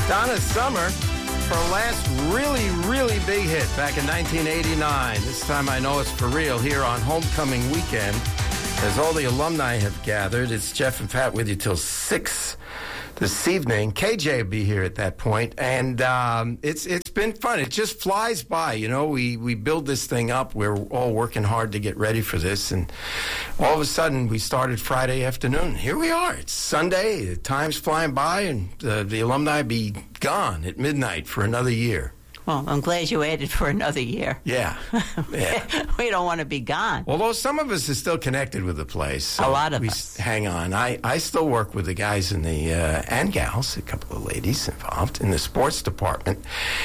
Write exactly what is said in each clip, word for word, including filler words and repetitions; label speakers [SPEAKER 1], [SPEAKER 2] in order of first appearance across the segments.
[SPEAKER 1] Donna Summer, her last really, really big hit back in nineteen eighty-nine. This time I know it's for real here on Homecoming Weekend. As all the alumni have gathered, it's Jeff and Pat with you till six this evening. K J will be here at that point, and um, it's it's been fun. It just flies by, you know. We we build this thing up. We're all working hard to get ready for this, and all of a sudden we started Friday afternoon. Here we are. It's Sunday. The time's flying by, and uh, the alumni be gone at midnight for another year.
[SPEAKER 2] Well, I'm glad you waited for another year.
[SPEAKER 1] Yeah, yeah.
[SPEAKER 2] We don't want to be gone.
[SPEAKER 1] Although some of us are still connected with the place. So
[SPEAKER 2] a lot of
[SPEAKER 1] we
[SPEAKER 2] us.
[SPEAKER 1] Hang on. I, I still work with the guys in the, uh, and gals, a couple of ladies involved, in the sports department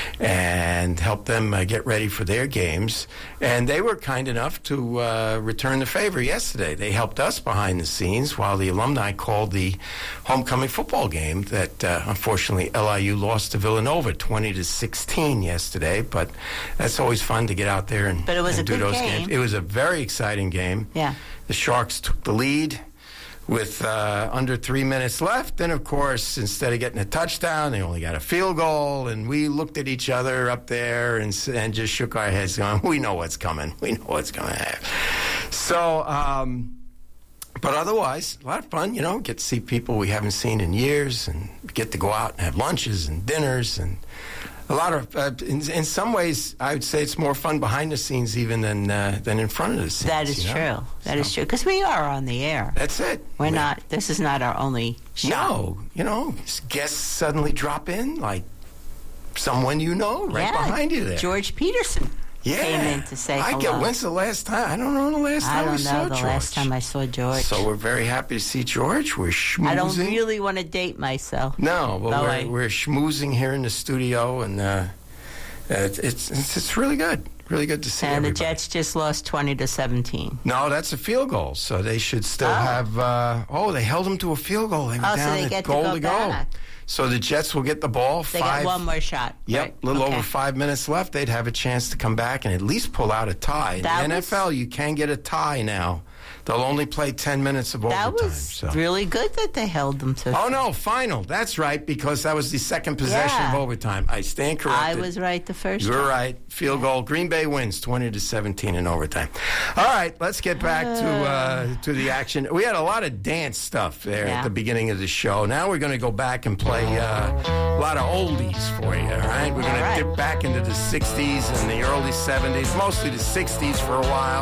[SPEAKER 1] and help them uh, get ready for their games. And they were kind enough to uh, return the favor yesterday. They helped us behind the scenes while the alumni called the homecoming football game that, uh, unfortunately, L I U lost to Villanova twenty to sixteen yesterday, but that's always fun to get out there and,
[SPEAKER 2] but it was
[SPEAKER 1] and
[SPEAKER 2] a
[SPEAKER 1] do
[SPEAKER 2] good
[SPEAKER 1] those
[SPEAKER 2] game.
[SPEAKER 1] games. It was a very exciting game.
[SPEAKER 2] Yeah.
[SPEAKER 1] The Sharks took the lead with uh, under three minutes left, and of course, instead of getting a touchdown, they only got a field goal, and we looked at each other up there and, and just shook our heads going, we know what's coming. We know what's going to happen. So, um, but otherwise, a lot of fun, you know, get to see people we haven't seen in years and get to go out and have lunches and dinners and a lot of, uh, in, in some ways, I would say it's more fun behind the scenes even than uh, than in front of the scenes.
[SPEAKER 2] That is
[SPEAKER 1] you know?
[SPEAKER 2] true. That
[SPEAKER 1] so,
[SPEAKER 2] is true. Because we are on the air.
[SPEAKER 1] That's it.
[SPEAKER 2] We're
[SPEAKER 1] I mean,
[SPEAKER 2] not, this is not our only show.
[SPEAKER 1] No, you know, guests suddenly drop in, like someone you know right
[SPEAKER 2] yeah,
[SPEAKER 1] behind you there.
[SPEAKER 2] George Peterson
[SPEAKER 1] yeah.
[SPEAKER 2] came in to say
[SPEAKER 1] I
[SPEAKER 2] hello.
[SPEAKER 1] get, when's the last time? I don't know the last
[SPEAKER 2] I
[SPEAKER 1] time
[SPEAKER 2] don't
[SPEAKER 1] we
[SPEAKER 2] know
[SPEAKER 1] saw
[SPEAKER 2] the
[SPEAKER 1] George.
[SPEAKER 2] last time I saw George.
[SPEAKER 1] So we're very happy to see George. We're schmoozing.
[SPEAKER 2] I don't really want to date myself.
[SPEAKER 1] No, but we're,
[SPEAKER 2] I...
[SPEAKER 1] we're schmoozing here in the studio, and uh, it's, it's it's really good. Really good to see
[SPEAKER 2] And
[SPEAKER 1] everybody.
[SPEAKER 2] the Jets just lost twenty to seventeen.
[SPEAKER 1] No, that's a field goal, so they should still
[SPEAKER 2] Oh.
[SPEAKER 1] have... Uh, oh, they held them to a field goal. They were
[SPEAKER 2] Oh, so
[SPEAKER 1] down
[SPEAKER 2] they
[SPEAKER 1] at
[SPEAKER 2] get to
[SPEAKER 1] goal
[SPEAKER 2] go
[SPEAKER 1] to
[SPEAKER 2] back.
[SPEAKER 1] go. So the Jets will get the ball.
[SPEAKER 2] They
[SPEAKER 1] five,
[SPEAKER 2] got one more shot.
[SPEAKER 1] Yep,
[SPEAKER 2] right?
[SPEAKER 1] a little
[SPEAKER 2] okay.
[SPEAKER 1] over five minutes left. They'd have a chance to come back and at least pull out a tie. In
[SPEAKER 2] That
[SPEAKER 1] the
[SPEAKER 2] was,
[SPEAKER 1] N F L, you can get a tie now. They'll only play ten minutes of
[SPEAKER 2] That
[SPEAKER 1] overtime.
[SPEAKER 2] was
[SPEAKER 1] so.
[SPEAKER 2] really good that they held them to.
[SPEAKER 1] Oh, no, final. That's right, because that was the second possession
[SPEAKER 2] Yeah.
[SPEAKER 1] of overtime. I stand corrected.
[SPEAKER 2] I was right the first
[SPEAKER 1] You're
[SPEAKER 2] time.
[SPEAKER 1] right. Field goal. Green Bay wins twenty to seventeen in overtime. All right, let's get back to uh, to the action. We had a lot of dance stuff there
[SPEAKER 2] Yeah.
[SPEAKER 1] at the beginning of the show. Now we're going to go back and play uh, a lot of oldies for you, all right? We're going
[SPEAKER 2] All right.
[SPEAKER 1] to dip back into the sixties and the early seventies, mostly the sixties for a while.